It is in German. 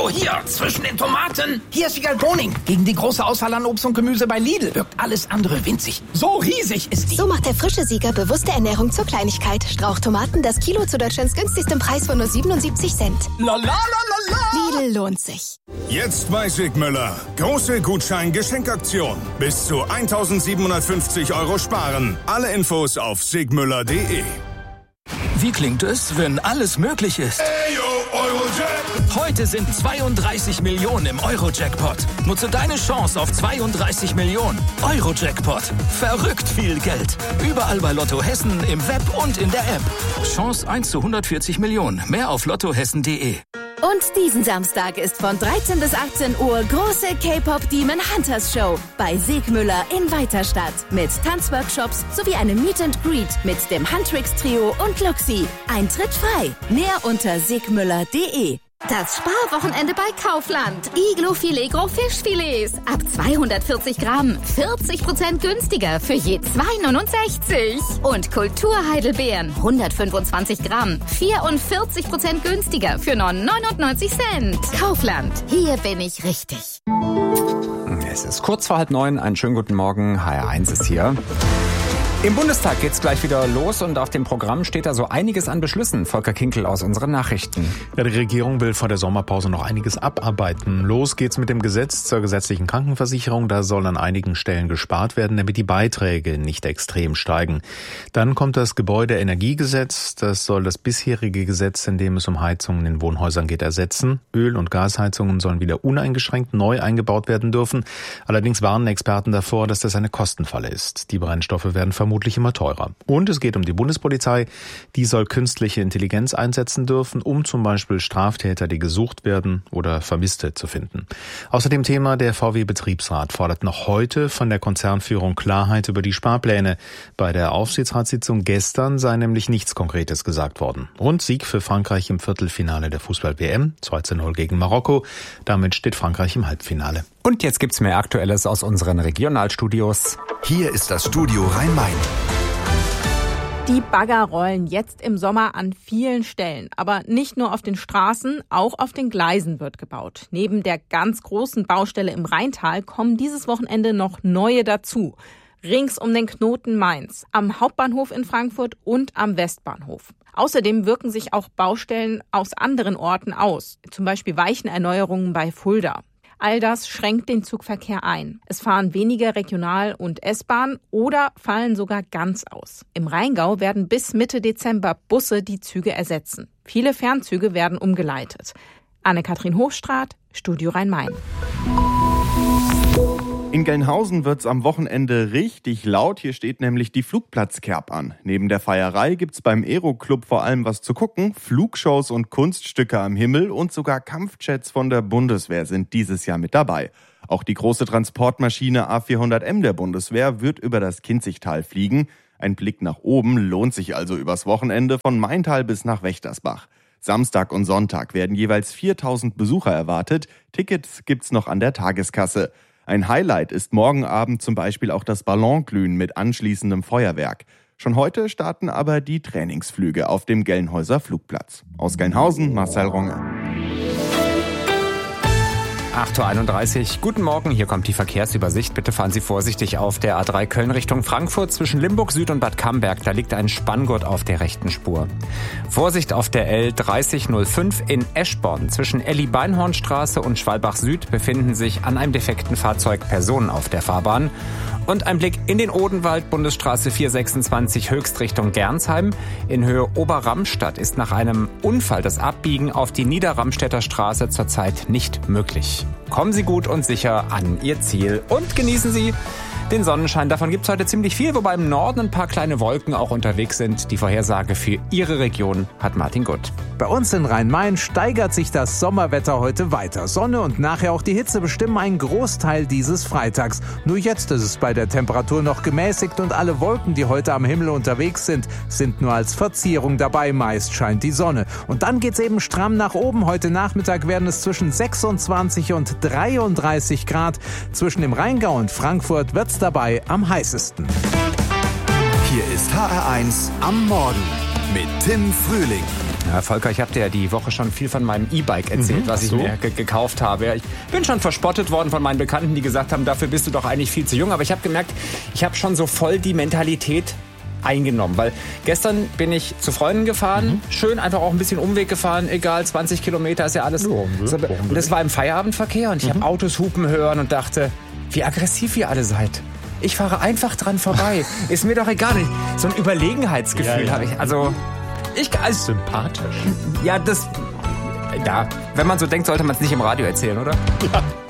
So, hier, zwischen den Tomaten. Hier ist Vigal Boning. Gegen die große Auswahl an Obst und Gemüse bei Lidl wirkt alles andere winzig. So riesig ist die. So macht der frische Sieger bewusste Ernährung zur Kleinigkeit. Strauchtomaten, das Kilo zu Deutschlands günstigstem Preis von nur 77 Cent. La la la la la. Lidl lohnt sich. Jetzt bei Sigmüller. Große Gutschein-Geschenkaktion. Bis zu 1.750 € sparen. Alle Infos auf sigmüller.de. Wie klingt es, wenn alles möglich ist? Eurojackpot! Heute sind 32 Millionen im Eurojackpot. Nutze deine Chance auf 32 Millionen. Eurojackpot. Verrückt viel Geld. Überall bei Lotto Hessen, im Web und in der App. Chance 1 zu 140 Millionen. Mehr auf lottohessen.de. Und diesen Samstag ist von 13 bis 18 Uhr große K-Pop Demon Hunters Show bei Sigmüller in Weiterstadt. Mit Tanzworkshops sowie einem Meet and Greet mit dem Huntrix Trio und Luxi. Eintritt frei. Mehr unter sigmüller.de. Das Sparwochenende bei Kaufland. Iglo-Filet-Gros Fischfilets. Ab 240 Gramm. 40% günstiger für je 2,69. Und Kulturheidelbeeren. 125 Gramm. 44% günstiger für 99 Cent. Kaufland. Hier bin ich richtig. Es ist kurz vor 8:30. Einen schönen guten Morgen. HR1 ist hier. Im Bundestag geht's gleich wieder los und auf dem Programm steht da so einiges an Beschlüssen. Volker Kinkel aus unseren Nachrichten. Ja, die Regierung will vor der Sommerpause noch einiges abarbeiten. Los geht's mit dem Gesetz zur gesetzlichen Krankenversicherung. Da soll an einigen Stellen gespart werden, damit die Beiträge nicht extrem steigen. Dann kommt das Gebäudeenergiegesetz. Das soll das bisherige Gesetz, in dem es um Heizungen in Wohnhäusern geht, ersetzen. Öl- und Gasheizungen sollen wieder uneingeschränkt neu eingebaut werden dürfen. Allerdings warnen Experten davor, dass das eine Kostenfalle ist. Die Brennstoffe werden vermutlich immer teurer. Und es geht um die Bundespolizei. Die soll künstliche Intelligenz einsetzen dürfen, um zum Beispiel Straftäter, die gesucht werden, oder Vermisste zu finden. Außerdem Thema: der VW-Betriebsrat fordert noch heute von der Konzernführung Klarheit über die Sparpläne. Bei der Aufsichtsratssitzung gestern sei nämlich nichts Konkretes gesagt worden. Und Sieg für Frankreich im Viertelfinale der Fußball-WM, 2:0 gegen Marokko. Damit steht Frankreich im Halbfinale. Und jetzt gibt's mehr Aktuelles aus unseren Regionalstudios. Hier ist das Studio Rhein-Main. Die Bagger rollen jetzt im Sommer an vielen Stellen. Aber nicht nur auf den Straßen, auch auf den Gleisen wird gebaut. Neben der ganz großen Baustelle im Rheintal kommen dieses Wochenende noch neue dazu. Rings um den Knoten Mainz, am Hauptbahnhof in Frankfurt und am Westbahnhof. Außerdem wirken sich auch Baustellen aus anderen Orten aus, zum Beispiel Weichenerneuerungen bei Fulda. All das schränkt den Zugverkehr ein. Es fahren weniger Regional- und S-Bahn oder fallen sogar ganz aus. Im Rheingau werden bis Mitte Dezember Busse die Züge ersetzen. Viele Fernzüge werden umgeleitet. Anne-Kathrin Hochstraat, Studio Rhein-Main. In Gelnhausen wird's am Wochenende richtig laut. Hier steht nämlich die Flugplatzkerb an. Neben der Feierei gibt's beim Aero-Club vor allem was zu gucken. Flugshows und Kunststücke am Himmel und sogar Kampfjets von der Bundeswehr sind dieses Jahr mit dabei. Auch die große Transportmaschine A400M der Bundeswehr wird über das Kinzigtal fliegen. Ein Blick nach oben lohnt sich also übers Wochenende von Maintal bis nach Wächtersbach. Samstag und Sonntag werden jeweils 4.000 Besucher erwartet. Tickets gibt's noch an der Tageskasse. Ein Highlight ist morgen Abend zum Beispiel auch das Ballonglühen mit anschließendem Feuerwerk. Schon heute starten aber die Trainingsflüge auf dem Gelnhäuser Flugplatz. Aus Gelnhausen, Marcel Ronge. 8:31 Uhr. Guten Morgen, hier kommt die Verkehrsübersicht. Bitte fahren Sie vorsichtig auf der A3 Köln Richtung Frankfurt zwischen Limburg Süd und Bad Camberg. Da liegt ein Spanngurt auf der rechten Spur. Vorsicht auf der L3005 in Eschborn. Zwischen Elli-Beinhornstraße und Schwalbach Süd befinden sich an einem defekten Fahrzeug Personen auf der Fahrbahn. Und ein Blick in den Odenwald, Bundesstraße 426 Höchst Richtung Gernsheim. In Höhe Oberramstadt ist nach einem Unfall das Abbiegen auf die Niederramstädter Straße zurzeit nicht möglich. Kommen Sie gut und sicher an Ihr Ziel und genießen Sie den Sonnenschein. Davon gibt es heute ziemlich viel, wobei im Norden ein paar kleine Wolken auch unterwegs sind. Die Vorhersage für Ihre Region hat Martin Gutt. Bei uns in Rhein-Main steigert sich das Sommerwetter heute weiter. Sonne und nachher auch die Hitze bestimmen einen Großteil dieses Freitags. Nur jetzt ist es bei der Temperatur noch gemäßigt und alle Wolken, die heute am Himmel unterwegs sind nur als Verzierung dabei. Meist scheint die Sonne. Und dann geht's eben stramm nach oben. Heute Nachmittag werden es zwischen 26 und 33 Grad. Zwischen dem Rheingau und Frankfurt wird's dabei am heißesten. Hier ist HR1 am Morgen mit Tim Frühling. Ja, Volker, ich habe dir ja die Woche schon viel von meinem E-Bike erzählt, was ich mir gekauft habe. Ja, ich bin schon verspottet worden von meinen Bekannten, die gesagt haben, dafür bist du doch eigentlich viel zu jung. Aber ich habe gemerkt, ich habe schon so voll die Mentalität eingenommen. Weil gestern bin ich zu Freunden gefahren, schön einfach auch ein bisschen Umweg gefahren, egal, 20 Kilometer ist ja alles. Und das war im Feierabendverkehr und ich habe Autos hupen hören und dachte, wie aggressiv ihr alle seid. Ich fahre einfach dran vorbei. Ist mir doch egal. So ein Überlegenheitsgefühl habe ich. Also sympathisch. Ja, wenn man so denkt, sollte man es nicht im Radio erzählen, oder? Ja.